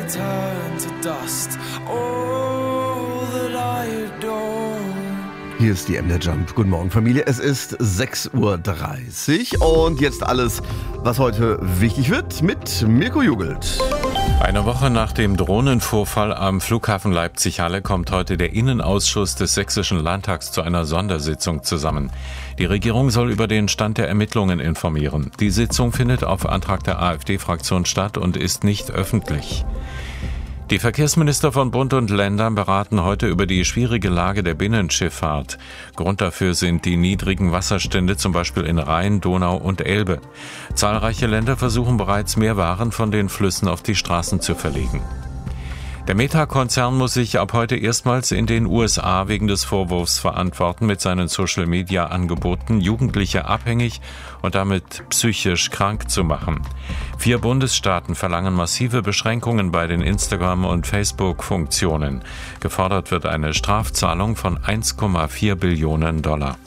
turn to dust. All that I adore. Hier ist die MDR Jump. Guten Morgen, Familie. Es ist 6:30 Uhr und jetzt alles, was heute wichtig wird, mit Mirko Jugelt. Eine Woche nach dem Drohnenvorfall am Flughafen Leipzig-Halle kommt heute der Innenausschuss des Sächsischen Landtags zu einer Sondersitzung zusammen. Die Regierung soll über den Stand der Ermittlungen informieren. Die Sitzung findet auf Antrag der AfD-Fraktion statt und ist nicht öffentlich. Die Verkehrsminister von Bund und Ländern beraten heute über die schwierige Lage der Binnenschifffahrt. Grund dafür sind die niedrigen Wasserstände, zum Beispiel in Rhein, Donau und Elbe. Zahlreiche Länder versuchen bereits, mehr Waren von den Flüssen auf die Straßen zu verlegen. Der Meta-Konzern muss sich ab heute erstmals in den USA wegen des Vorwurfs verantworten, mit seinen Social-Media-Angeboten Jugendliche abhängig und damit psychisch krank zu machen. 4 Bundesstaaten verlangen massive Beschränkungen bei den Instagram- und Facebook-Funktionen. Gefordert wird eine Strafzahlung von 1,4 Billionen $.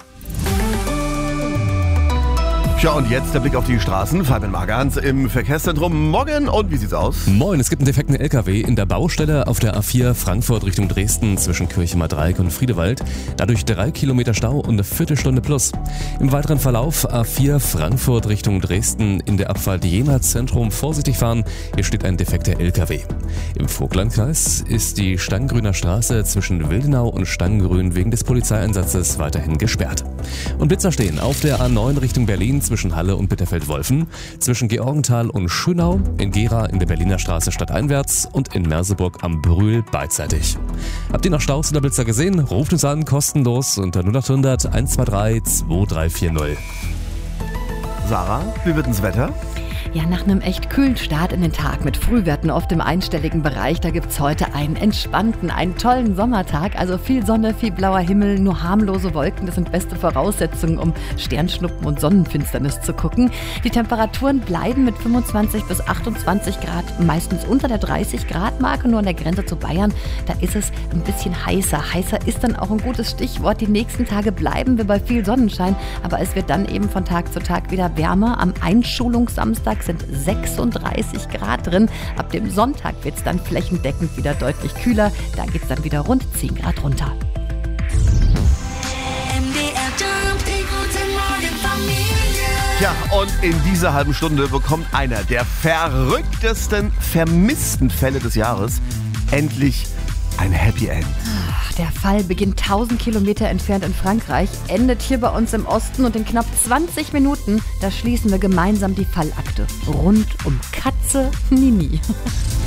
Ja, und jetzt der Blick auf die Straßen. Fabian Margans im Verkehrszentrum. Morgen, und wie sieht's aus? Moin, es gibt einen defekten LKW in der Baustelle auf der A4 Frankfurt Richtung Dresden zwischen Kirchemer Dreieck und Friedewald. Dadurch 3 Kilometer Stau und eine Viertelstunde plus. Im weiteren Verlauf A4 Frankfurt Richtung Dresden in der Abfahrt Jena Zentrum vorsichtig fahren. Hier steht ein defekter LKW. Im Vogtlandkreis ist die Stangengrüner Straße zwischen Wildenau und Stangengrün wegen des Polizeieinsatzes weiterhin gesperrt. Und Blitzer stehen auf der A9 Richtung Berlin zwischen Halle und Bitterfeld-Wolfen, zwischen Georgenthal und Schönau, in Gera in der Berliner Straße stadteinwärts und in Merseburg am Brühl beidseitig. Habt ihr noch Staus oder Blitzer gesehen? Ruft uns an, kostenlos unter 0800 123 2340. Sarah, wie wird das Wetter? Ja, nach einem echt kühlen Start in den Tag mit Frühwerten oft im einstelligen Bereich, da gibt's heute einen entspannten, einen tollen Sommertag. Also viel Sonne, viel blauer Himmel, nur harmlose Wolken. Das sind beste Voraussetzungen, um Sternschnuppen und Sonnenfinsternis zu gucken. Die Temperaturen bleiben mit 25 bis 28 Grad meistens unter der 30-Grad-Marke. Nur an der Grenze zu Bayern, da ist es ein bisschen heißer. Heißer ist dann auch ein gutes Stichwort. Die nächsten Tage bleiben wir bei viel Sonnenschein, aber es wird dann eben von Tag zu Tag wieder wärmer. Am Einschulungssamstag sind 36 Grad drin. Ab dem Sonntag wird es dann flächendeckend wieder deutlich kühler. Da geht es dann wieder rund 10 Grad runter. Ja, und in dieser halben Stunde bekommt einer der verrücktesten, vermissten Fälle des Jahres endlich ein Happy End. Der Fall beginnt 1000 Kilometer entfernt in Frankreich, endet hier bei uns im Osten und in knapp 20 Minuten, da schließen wir gemeinsam die Fallakte rund um Katze Mimi.